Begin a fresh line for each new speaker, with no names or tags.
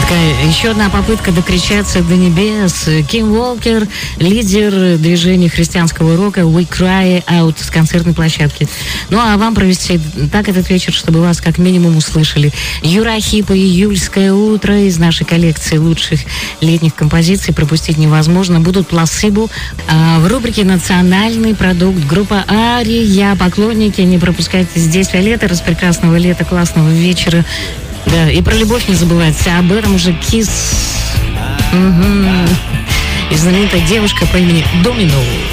Еще одна попытка докричаться до небес. Ким Уокер, лидер движения христианского рока We Cry Out с концертной площадки. Ну, а вам провести так этот вечер, чтобы вас как минимум услышали. Юра Хип и «Июльское утро» из нашей коллекции лучших летних композиций пропустить невозможно. Будут «Пласибо». В рубрике «Национальный продукт» группа «Ария». Поклонники, не пропускайте здесь лето, распрекрасного лета, классного вечера. Да, и про любовь не забывайте. Об этом уже Kiss. И знаменитая девушка по имени Домино.